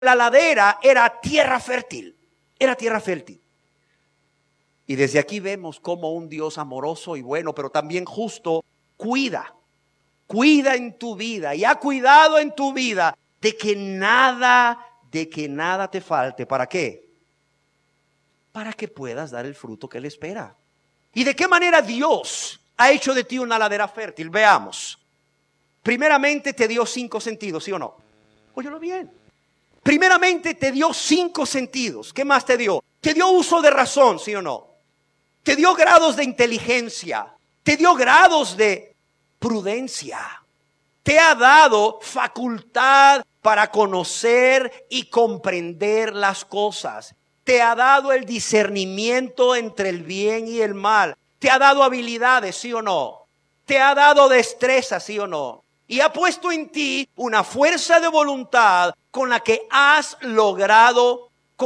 La ladera era tierra fértil. Era tierra fértil. Y desde aquí vemos cómo un Dios amoroso y bueno, pero también justo, cuida en tu vida y ha cuidado en tu vida de que nada te falte. ¿Para qué? Para que puedas dar el fruto que Él espera. ¿Y de qué manera Dios ha hecho de ti una ladera fértil? Veamos. Primeramente te dio 5 sentidos, ¿sí o no? Óyelo bien. Primeramente te dio 5 sentidos. ¿Qué más te dio? Te dio uso de razón, ¿sí o no? Te dio grados de inteligencia. Te dio grados de prudencia. Te ha dado facultad para conocer y comprender las cosas. Te ha dado el discernimiento entre el bien y el mal. Te ha dado habilidades, ¿sí o no? Te ha dado destreza, ¿sí o no? Y ha puesto en ti una fuerza de voluntad con la que has logrado,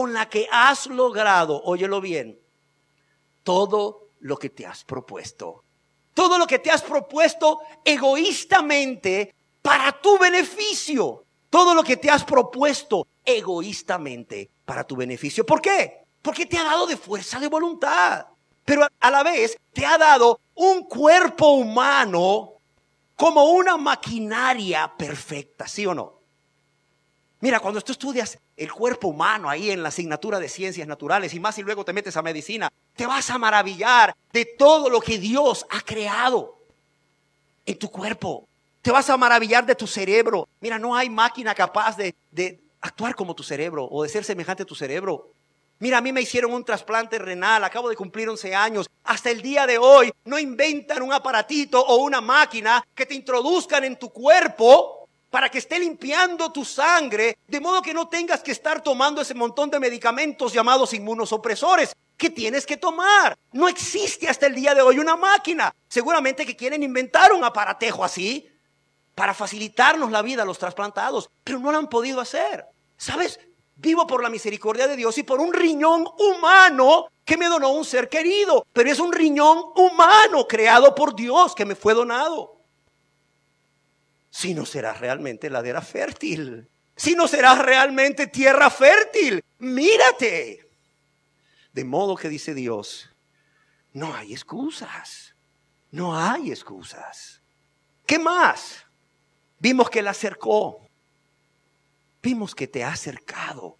óyelo bien, todo lo que te has propuesto. Todo lo que te has propuesto egoístamente para tu beneficio. Todo lo que te has propuesto egoístamente para tu beneficio. ¿Por qué? Porque te ha dado de fuerza de voluntad. Pero a la vez te ha dado un cuerpo humano como una maquinaria perfecta, ¿sí o no? Mira, cuando tú estudias el cuerpo humano ahí en la asignatura de ciencias naturales y más si luego te metes a medicina, te vas a maravillar de todo lo que Dios ha creado en tu cuerpo. Te vas a maravillar de tu cerebro. Mira, no hay máquina capaz de actuar como tu cerebro o de ser semejante a tu cerebro. Mira, a mí me hicieron un trasplante renal, acabo de cumplir 11 años. Hasta el día de hoy no inventan un aparatito o una máquina que te introduzcan en tu cuerpo para que esté limpiando tu sangre, de modo que no tengas que estar tomando ese montón de medicamentos llamados inmunosupresores que tienes que tomar. No existe hasta el día de hoy una máquina. Seguramente que quieren inventar un aparatejo así para facilitarnos la vida a los trasplantados, pero no lo han podido hacer. ¿Sabes? Vivo por la misericordia de Dios y por un riñón humano que me donó un ser querido, pero es un riñón humano creado por Dios que me fue donado. Si no serás realmente ladera fértil, si no serás realmente tierra fértil, mírate. De modo que dice Dios, no hay excusas, no hay excusas. ¿Qué más? Vimos que Él acercó. Vimos que te ha acercado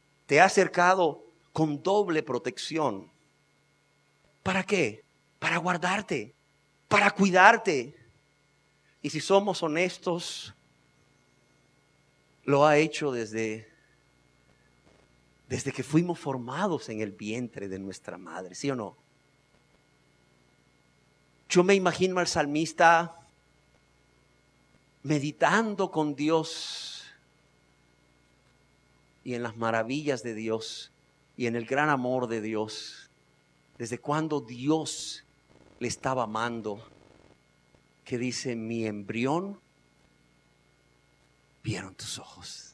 con doble protección. ¿Para qué? Para guardarte, para cuidarte. Y si somos honestos, lo ha hecho desde que fuimos formados en el vientre de nuestra madre, ¿sí o no? Yo me imagino al salmista meditando con Dios y en las maravillas de Dios y en el gran amor de Dios, desde cuando Dios le estaba amando, que dice, mi embrión vieron tus ojos.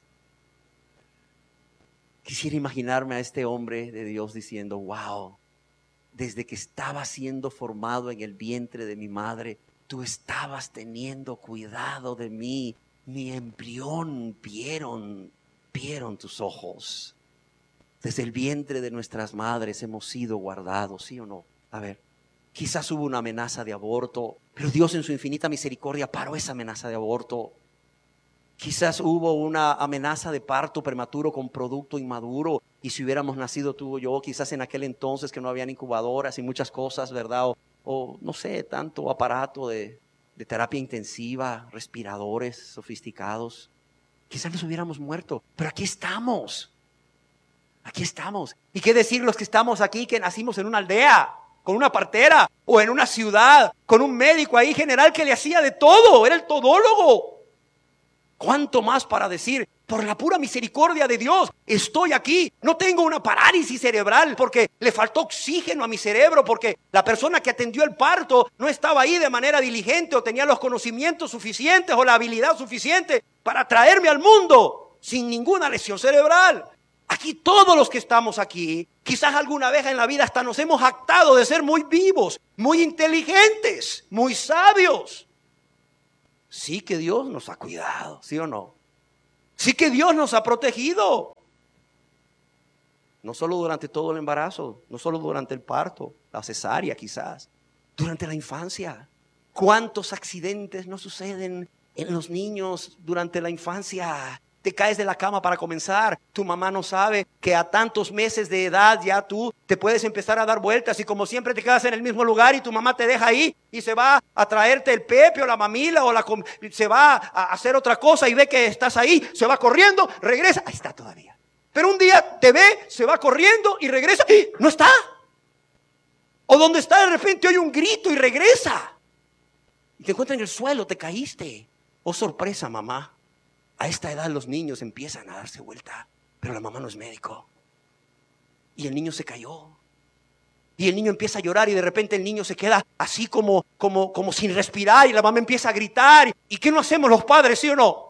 Quisiera imaginarme a este hombre de Dios diciendo, wow, desde que estaba siendo formado en el vientre de mi madre, tú estabas teniendo cuidado de mí, mi embrión vieron tus ojos. Desde el vientre de nuestras madres hemos sido guardados, ¿sí o no? A ver, quizás hubo una amenaza de aborto, pero Dios en su infinita misericordia paró esa amenaza de aborto. Quizás hubo una amenaza de parto prematuro con producto inmaduro, y si hubiéramos nacido tú o yo, quizás en aquel entonces que no habían incubadoras y muchas cosas, ¿verdad? O no sé, tanto aparato de terapia intensiva, respiradores sofisticados. Quizás nos hubiéramos muerto, pero aquí estamos. Aquí estamos. ¿Y qué decir los que estamos aquí que nacimos en una aldea, con una partera, o en una ciudad, con un médico ahí general que le hacía de todo, era el todólogo? ¿Cuánto más para decir, por la pura misericordia de Dios, estoy aquí? No tengo una parálisis cerebral porque le faltó oxígeno a mi cerebro, porque la persona que atendió el parto no estaba ahí de manera diligente o tenía los conocimientos suficientes o la habilidad suficiente para traerme al mundo sin ninguna lesión cerebral. Aquí todos los que estamos aquí, quizás alguna vez en la vida hasta nos hemos jactado de ser muy vivos, muy inteligentes, muy sabios. Sí que Dios nos ha cuidado, ¿sí o no? Sí que Dios nos ha protegido. No solo durante todo el embarazo, no solo durante el parto, la cesárea quizás, durante la infancia. ¿Cuántos accidentes no suceden en los niños durante la infancia? Te caes de la cama para comenzar, tu mamá no sabe que a tantos meses de edad ya tú te puedes empezar a dar vueltas y como siempre te quedas en el mismo lugar y tu mamá te deja ahí y se va a traerte el pepe o la mamila o se va a hacer otra cosa y ve que estás ahí, se va corriendo, regresa, ahí está todavía. Pero un día te ve, se va corriendo y regresa, ¡y no está! O donde está de repente oye un grito y regresa. Y te encuentra en el suelo, te caíste. Oh, sorpresa, mamá. A esta edad los niños empiezan a darse vuelta, pero la mamá no es médico. Y el niño se cayó. Y el niño empieza a llorar y de repente el niño se queda así como sin respirar y la mamá empieza a gritar. ¿Y qué no hacemos los padres, sí o no?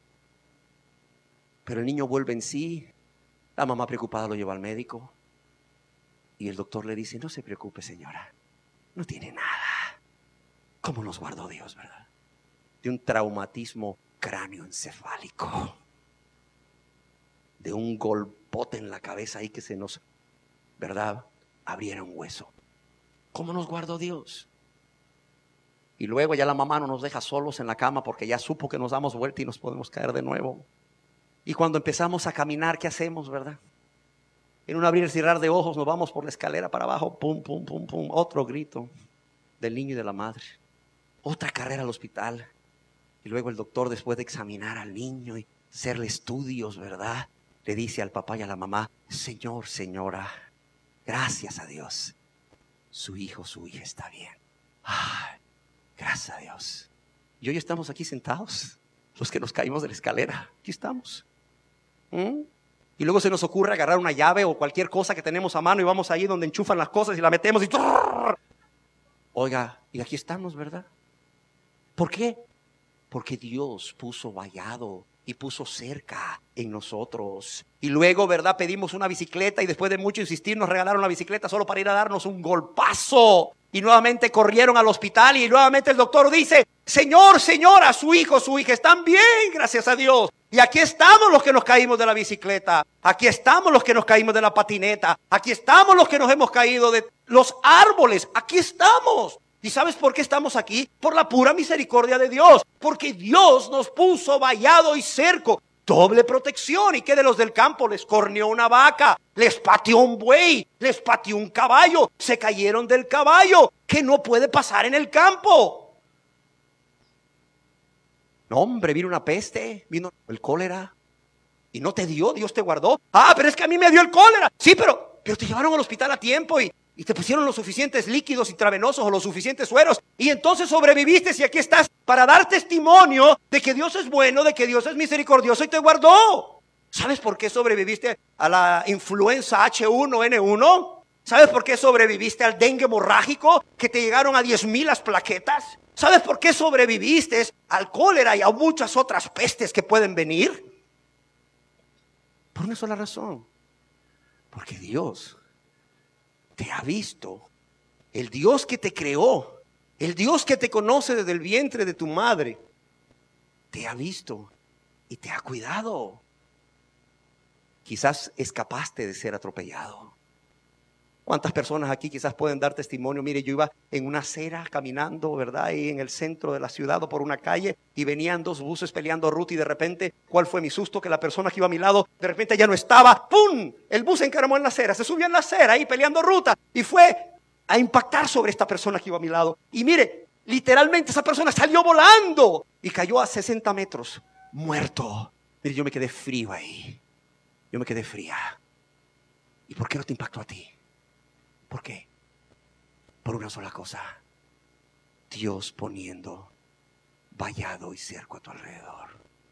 Pero el niño vuelve en sí. La mamá preocupada lo lleva al médico. Y el doctor le dice, no se preocupe, señora. No tiene nada. ¿Cómo nos guardó Dios, verdad? De un traumatismo cráneoencefálico, de un golpote en la cabeza ahí que se nos, ¿verdad?, abriera un hueso. ¿Cómo nos guardó Dios? Y luego ya la mamá no nos deja solos en la cama porque ya supo que nos damos vuelta y nos podemos caer de nuevo. Y cuando empezamos a caminar, ¿qué hacemos, verdad? En un abrir y cerrar de ojos nos vamos por la escalera para abajo, pum, pum, pum, pum, otro grito del niño y de la madre, otra carrera al hospital. Y luego el doctor, después de examinar al niño y hacerle estudios, ¿verdad?, le dice al papá y a la mamá, señor, señora, gracias a Dios, su hijo, su hija está bien. Ay, gracias a Dios. Y hoy estamos aquí sentados, los que nos caímos de la escalera, aquí estamos. Y luego se nos ocurre agarrar una llave o cualquier cosa que tenemos a mano y vamos ahí donde enchufan las cosas y la metemos y... Oiga, y aquí estamos, ¿verdad? ¿Por qué? Porque Dios puso vallado y puso cerca en nosotros. Y luego, ¿verdad?, pedimos una bicicleta y después de mucho insistir nos regalaron la bicicleta solo para ir a darnos un golpazo. Y nuevamente corrieron al hospital y nuevamente el doctor dice, señor, señora, su hijo, su hija están bien, gracias a Dios. Y aquí estamos los que nos caímos de la bicicleta. Aquí estamos los que nos caímos de la patineta. Aquí estamos los que nos hemos caído de los árboles. Aquí estamos. ¿Y sabes por qué estamos aquí? Por la pura misericordia de Dios. Porque Dios nos puso vallado y cerco. Doble protección. ¿Y qué de los del campo? Les corneó una vaca, les pateó un buey, les pateó un caballo. Se cayeron del caballo. ¿Qué no puede pasar en el campo? No, hombre, vino una peste, vino el cólera. Y no te dio, Dios te guardó. Ah, pero es que a mí me dio el cólera. Sí, pero te llevaron al hospital a tiempo y te pusieron los suficientes líquidos intravenosos o los suficientes sueros. Y entonces sobreviviste y aquí estás para dar testimonio de que Dios es bueno, de que Dios es misericordioso y te guardó. ¿Sabes por qué sobreviviste a la influenza H1N1? ¿Sabes por qué sobreviviste al dengue hemorrágico que te llegaron a 10,000 las plaquetas? ¿Sabes por qué sobreviviste al cólera y a muchas otras pestes que pueden venir? Por una sola razón. Porque Dios te ha visto. El Dios que te creó, el Dios que te conoce desde el vientre de tu madre, te ha visto y te ha cuidado. Quizás escapaste de ser atropellado. ¿Cuántas personas aquí quizás pueden dar testimonio? Mire, yo iba en una acera caminando, ¿verdad? Ahí en el centro de la ciudad o por una calle y venían dos buses peleando ruta y de repente, ¿cuál fue mi susto? Que la persona que iba a mi lado, de repente ya no estaba. ¡Pum! El bus se encaramó en la acera, se subió en la acera ahí peleando ruta y fue a impactar sobre esta persona que iba a mi lado. Y mire, literalmente esa persona salió volando y cayó a 60 metros, muerto. Mire, yo me quedé frío ahí. Yo me quedé fría. ¿Y por qué no te impactó a ti? ¿Por qué? Por una sola cosa. Dios poniendo vallado y cerco a tu alrededor.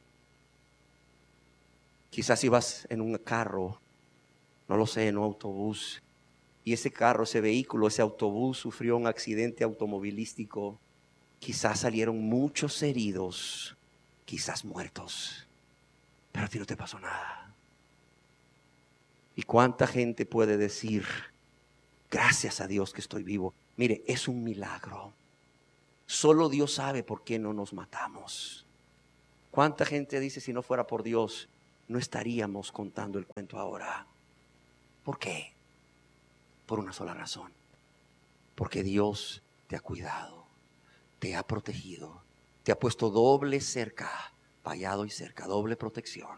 Quizás ibas en un carro, no lo sé, en un autobús, y ese carro, ese vehículo, ese autobús sufrió un accidente automovilístico. Quizás salieron muchos heridos, quizás muertos, pero a ti no te pasó nada. ¿Y cuánta gente puede decir, gracias a Dios que estoy vivo? Mire, es un milagro. Solo Dios sabe por qué no nos matamos. ¿Cuánta gente dice si no fuera por Dios no estaríamos contando el cuento ahora? ¿Por qué? Por una sola razón. Porque Dios te ha cuidado, te ha protegido, te ha puesto doble cerca, vallado y cerca, doble protección.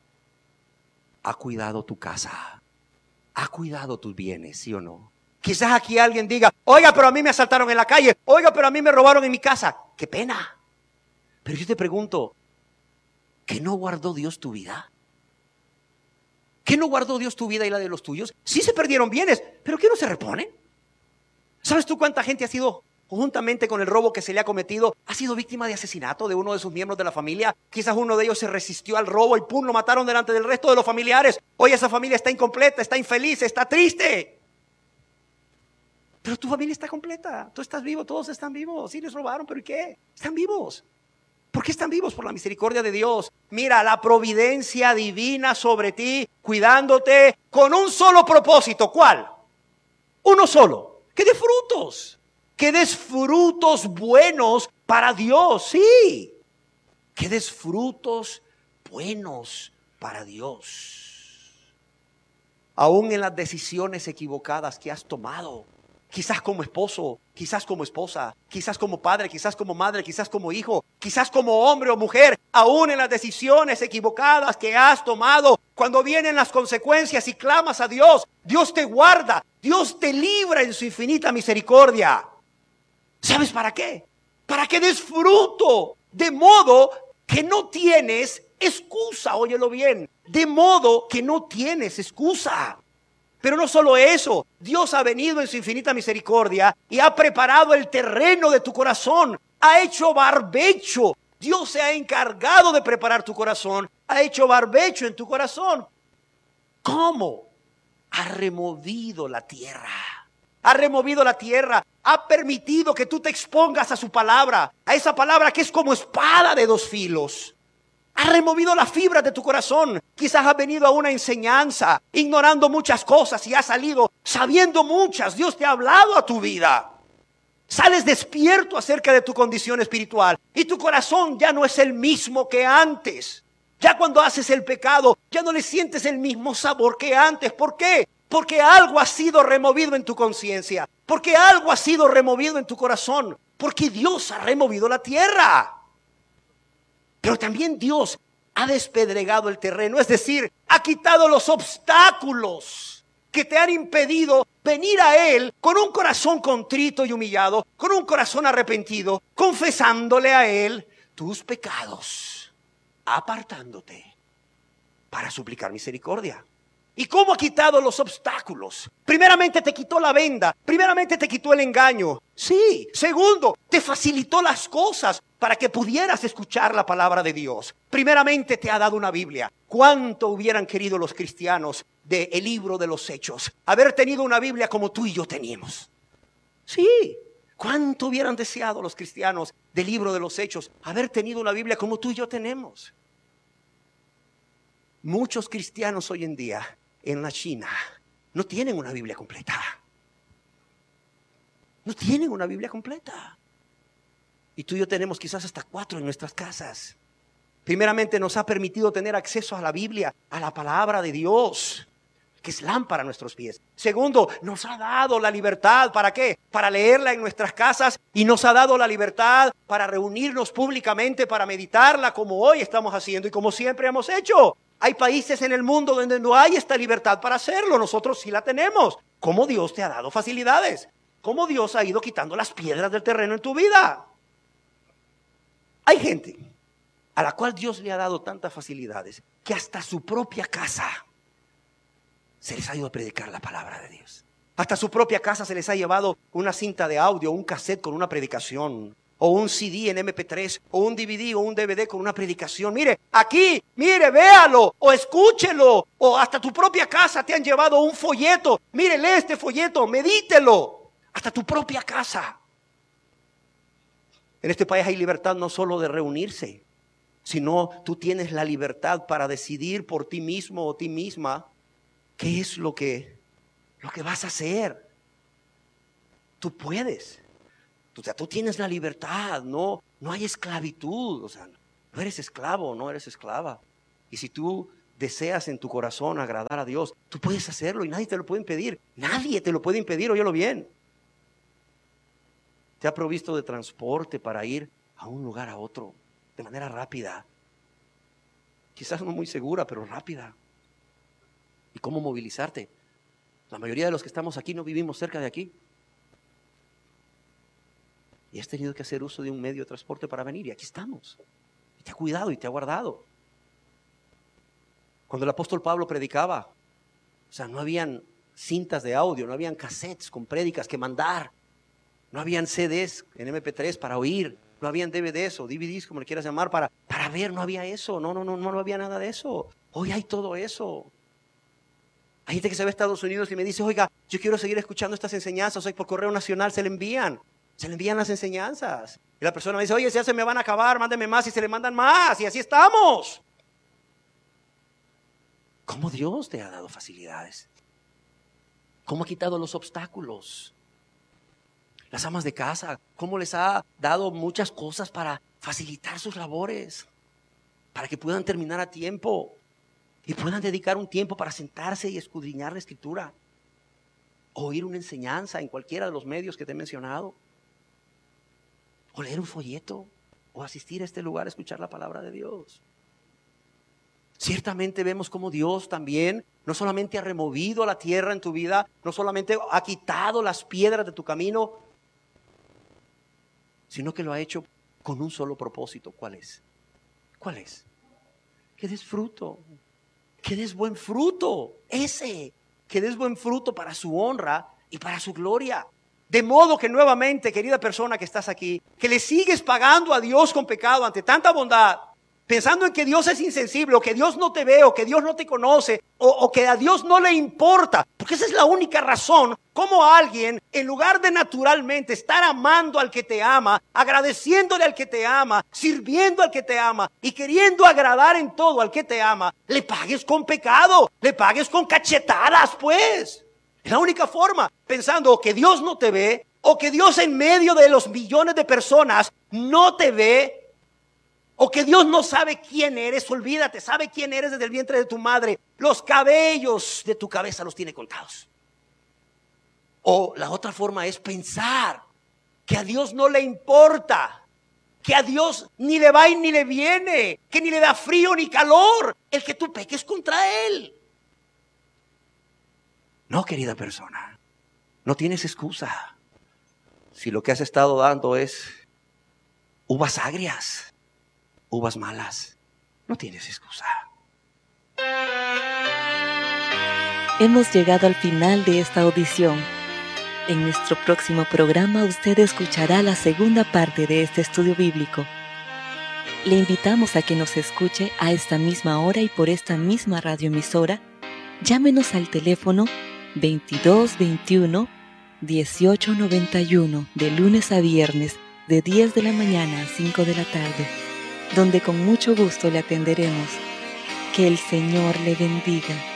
Ha cuidado tu casa, ha cuidado tus bienes, ¿sí o no? Quizás aquí alguien diga, oiga, pero a mí me asaltaron en la calle, oiga, pero a mí me robaron en mi casa. ¡Qué pena! Pero yo te pregunto, ¿qué no guardó Dios tu vida? ¿Qué no guardó Dios tu vida y la de los tuyos? Sí se perdieron bienes, pero ¿qué no se reponen? ¿Sabes tú cuánta gente ha sido, juntamente con el robo que se le ha cometido, ha sido víctima de asesinato de uno de sus miembros de la familia? Quizás uno de ellos se resistió al robo y ¡pum!, lo mataron delante del resto de los familiares. Hoy esa familia está incompleta, está infeliz, está triste. Pero tu familia está completa, tú estás vivo, todos están vivos. Sí les robaron, pero ¿y qué? Están vivos. ¿Por qué están vivos? Por la misericordia de Dios. Mira, la providencia divina sobre ti, cuidándote con un solo propósito. ¿Cuál? Uno solo. Que des frutos. Que des frutos buenos para Dios. Sí. Que des frutos buenos para Dios. Aún en las decisiones equivocadas que has tomado. Quizás como esposo, quizás como esposa, quizás como padre, quizás como madre, quizás como hijo, quizás como hombre o mujer, aún en las decisiones equivocadas que has tomado, cuando vienen las consecuencias y clamas a Dios, Dios te guarda, Dios te libra en su infinita misericordia. ¿Sabes para qué? Para que des fruto, de modo que no tienes excusa, óyelo bien, de modo que no tienes excusa. Pero no solo eso, Dios ha venido en su infinita misericordia y ha preparado el terreno de tu corazón, ha hecho barbecho. Dios se ha encargado de preparar tu corazón, ha hecho barbecho en tu corazón. ¿Cómo? Ha removido la tierra. Ha removido la tierra, ha permitido que tú te expongas a su palabra, a esa palabra que es como espada de dos filos. Ha removido las fibras de tu corazón. Quizás has venido a una enseñanza ignorando muchas cosas y has salido sabiendo muchas. Dios te ha hablado a tu vida. Sales despierto acerca de tu condición espiritual y tu corazón ya no es el mismo que antes. Ya cuando haces el pecado ya no le sientes el mismo sabor que antes. ¿Por qué? Porque algo ha sido removido en tu conciencia. Porque algo ha sido removido en tu corazón. Porque Dios ha removido la tierra. Pero también Dios ha despedregado el terreno, es decir, ha quitado los obstáculos que te han impedido venir a Él con un corazón contrito y humillado, con un corazón arrepentido, confesándole a Él tus pecados, apartándote para suplicar misericordia. ¿Y cómo ha quitado los obstáculos? Primeramente te quitó la venda, primeramente te quitó el engaño. Sí. Segundo, te facilitó las cosas para que pudieras escuchar la palabra de Dios. Primeramente te ha dado una Biblia. ¿Cuánto hubieran querido los cristianos del libro de los Hechos haber tenido una Biblia como tú y yo teníamos? Sí. ¿Cuánto hubieran deseado los cristianos del libro de los Hechos haber tenido una Biblia como tú y yo tenemos? Muchos cristianos hoy en día en la China no tienen una Biblia completa. No tienen una Biblia completa. Y tú y yo tenemos quizás hasta 4 en nuestras casas. Primeramente nos ha permitido tener acceso a la Biblia, a la palabra de Dios, que es lámpara a nuestros pies. Segundo, nos ha dado la libertad. ¿Para qué? Para leerla en nuestras casas, y nos ha dado la libertad para reunirnos públicamente, para meditarla como hoy estamos haciendo y como siempre hemos hecho. Hay países en el mundo donde no hay esta libertad para hacerlo. Nosotros sí la tenemos. ¿Cómo Dios te ha dado facilidades? ¿Cómo Dios ha ido quitando las piedras del terreno en tu vida? Hay gente a la cual Dios le ha dado tantas facilidades que hasta su propia casa se les ha ido a predicar la palabra de Dios. Hasta su propia casa se les ha llevado una cinta de audio, un cassette con una predicación, o un CD en MP3, o un DVD o un DVD con una predicación. Mire, aquí, mire, véalo, o escúchelo, o hasta tu propia casa te han llevado un folleto. Mire, lee este folleto, medítelo, hasta tu propia casa. En este país hay libertad no solo de reunirse, sino tú tienes la libertad para decidir por ti mismo o ti misma qué es lo que vas a hacer. Tú puedes. O sea, tú tienes la libertad, no hay esclavitud. O sea, No eres esclavo, no eres esclava. Y si tú deseas en tu corazón agradar a Dios, tú puedes hacerlo y nadie te lo puede impedir. Nadie te lo puede impedir, óyelo bien. Te ha provisto de transporte para ir a un lugar a otro de manera rápida. Quizás no muy segura, pero rápida. ¿Y cómo movilizarte? La mayoría de los que estamos aquí no vivimos cerca de aquí. Y has tenido que hacer uso de un medio de transporte para venir. Y aquí estamos. Y te ha cuidado y te ha guardado. Cuando el apóstol Pablo predicaba, o sea, no habían cintas de audio, no habían cassettes con prédicas que mandar. No habían CDs en MP3 para oír. No habían DVDs o DVDs, como le quieras llamar, para ver. No había eso. No había nada de eso. Hoy hay todo eso. Hay gente que se va a Estados Unidos y me dice, oiga, yo quiero seguir escuchando estas enseñanzas. Hoy por correo nacional se le envían las enseñanzas. Y la persona me dice, oye, ya se me van a acabar, mándeme más, y se le mandan más. Y así estamos. ¿Cómo Dios te ha dado facilidades? ¿Cómo ha quitado los obstáculos? Las amas de casa, ¿cómo les ha dado muchas cosas para facilitar sus labores? Para que puedan terminar a tiempo y puedan dedicar un tiempo para sentarse y escudriñar la Escritura. Oír una enseñanza en cualquiera de los medios que te he mencionado. O leer un folleto. O asistir a este lugar a escuchar la palabra de Dios. Ciertamente vemos cómo Dios también no solamente ha removido la tierra en tu vida, no solamente ha quitado las piedras de tu camino, sino que lo ha hecho con un solo propósito. ¿Cuál es? ¿Cuál es? Que des fruto, que des buen fruto, que des buen fruto para su honra y para su gloria. De modo que nuevamente, querida persona que estás aquí, que le sigues pagando a Dios con pecado ante tanta bondad, pensando en que Dios es insensible, o que Dios no te ve, o que Dios no te conoce, o que a Dios no le importa. Porque esa es la única razón como alguien, en lugar de naturalmente estar amando al que te ama, agradeciéndole al que te ama, sirviendo al que te ama y queriendo agradar en todo al que te ama, le pagues con pecado, le pagues con cachetadas, pues. Es la única forma, pensando o que Dios no te ve, o que Dios en medio de los millones de personas no te ve, o que Dios no sabe quién eres. Olvídate, sabe quién eres desde el vientre de tu madre. Los cabellos de tu cabeza los tiene contados. O la otra forma es pensar que a Dios no le importa, que a Dios ni le va y ni le viene, que ni le da frío ni calor el que tú peques contra Él. No, querida persona, no tienes excusa. Si lo que has estado dando es uvas agrias, uvas malas, no tienes excusa. Hemos llegado al final de esta audición. En nuestro próximo programa usted escuchará la segunda parte de este estudio bíblico. Le invitamos a que nos escuche a esta misma hora y por esta misma radioemisora. Llámenos al teléfono 2221 1891 de lunes a viernes de 10 de la mañana a 5 de la tarde, donde con mucho gusto le atenderemos. Que el Señor le bendiga.